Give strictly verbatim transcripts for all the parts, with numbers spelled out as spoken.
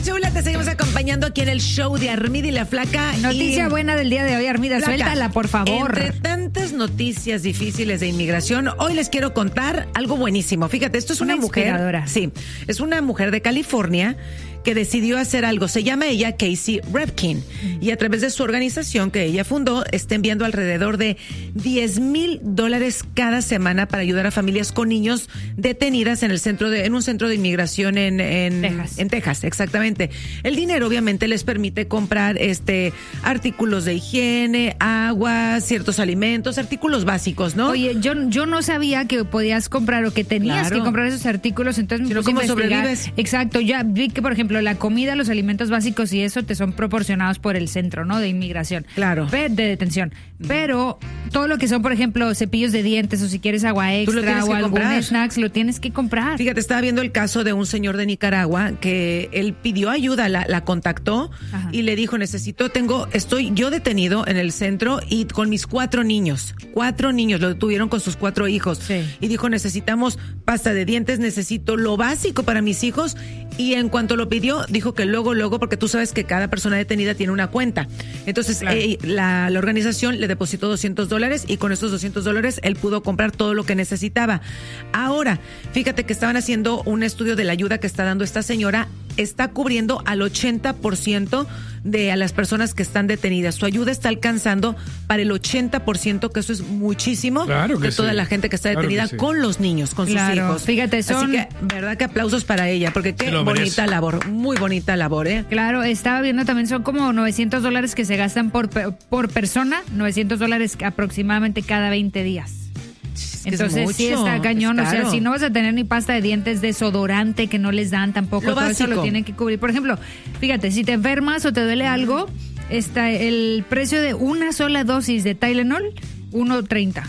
chula, te seguimos acompañando aquí en el show de Armida y la Flaca. Noticia y... buena del día de hoy, Armida, Flaca, suéltala, por favor. Entre tantas noticias difíciles de inmigración, hoy les quiero contar algo buenísimo. Fíjate, esto es una, una mujer. Sí, es una mujer de California que decidió hacer algo. Se llama ella Casey Repkin. Mm. Y a través de su organización que ella fundó, está enviando alrededor de diez mil dólares cada semana para ayudar a familias con niños detenidas en el centro de, en un centro de inmigración en, en Texas. En Texas, exactamente. El dinero obviamente les permite comprar este artículos de higiene, agua, ciertos alimentos, artículos básicos, ¿no? Oye, yo, yo no sabía que podías comprar o que tenías claro. que comprar esos artículos, entonces me Pero puse ¿cómo a investigar. sobrevives? Exacto, ya vi que, por ejemplo, la comida, los alimentos básicos y eso te son proporcionados por el centro, ¿no? De inmigración. Claro. De detención. Pero todo lo que son, por ejemplo, cepillos de dientes o si quieres agua extra o algún snacks, lo tienes que comprar. Fíjate, estaba viendo el caso de un señor de Nicaragua que él pidió ayuda, la, la contactó Ajá. y le dijo, necesito, tengo, estoy yo detenido en el centro y con mis cuatro niños, cuatro niños, lo detuvieron con sus cuatro hijos. Sí. Y dijo, necesitamos pasta de dientes, necesito lo básico para mis hijos. Y en cuanto lo pidió, dijo que luego, luego, porque tú sabes que cada persona detenida tiene una cuenta. Entonces, claro. eh, la, la organización le depositó doscientos dólares y con esos doscientos dólares él pudo comprar todo lo que necesitaba. Ahora, fíjate que estaban haciendo un estudio de la ayuda que está dando esta señora. Está cubriendo al ochenta por ciento de a las personas que están detenidas. Su ayuda está alcanzando para el ochenta por ciento, que eso es muchísimo, claro que de toda sí. la gente que está detenida claro que sí. con los niños, con claro. sus hijos. Fíjate, son... Así que, verdad que aplausos para ella, porque qué bonita merece. labor, muy bonita labor, ¿eh? Claro, estaba viendo también, son como novecientos dólares que se gastan por, por persona, novecientos dólares aproximadamente cada veinte días. Es que Entonces es mucho, sí está cañón, o sea, si no vas a tener ni pasta de dientes, desodorante que no les dan tampoco, lo todo básico. eso lo tienen que cubrir. Por ejemplo, fíjate, si te enfermas o te duele algo, está el precio de una sola dosis de Tylenol, uno treinta.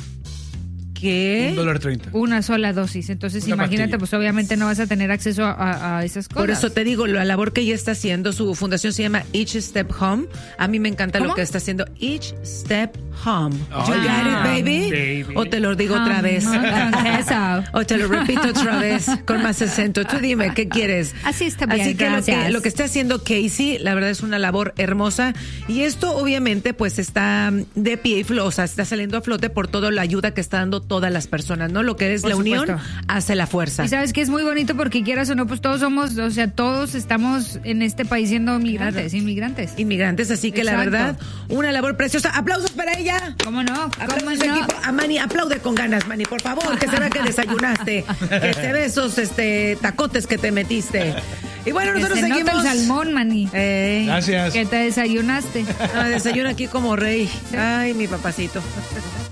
¿Qué? Un dólar treinta. Una sola dosis. Entonces, Una imagínate, pastilla. pues obviamente no vas a tener acceso a, a esas cosas. Por eso te digo, la labor que ella está haciendo, su fundación se llama Each Step Home. A mí me encanta ¿Cómo? lo que está haciendo Each Step Home. Oh, you got yeah. it, baby? baby. O te lo digo otra vez. Eso. O te lo repito otra vez con más acento. Tú dime, ¿qué quieres? Así está bien, Así que lo, gracias. que lo que está haciendo Casey, la verdad es una labor hermosa. Y esto obviamente pues está de pie y flo, o sea, está saliendo a flote por toda la ayuda que está dando todas las personas, ¿no? Lo que es Por la supuesto. unión hace la fuerza. Y sabes que es muy bonito porque quieras o no, pues todos somos, o sea, todos estamos en este país siendo migrantes, Claro. inmigrantes. Inmigrantes, así que Exacto. la verdad, una labor preciosa. ¡Aplausos para ella! ¿Cómo no? ¿Cómo Aplausos, no? equipo. A Manny, aplaude con ganas, Manny, por favor, que se vea que desayunaste, que se ve esos este, tacotes que te metiste. Y bueno, Que nosotros se nota seguimos. el salmón, Manny. Eh, Gracias. Que te desayunaste. ah, desayuno aquí como rey. Ay, mi papacito.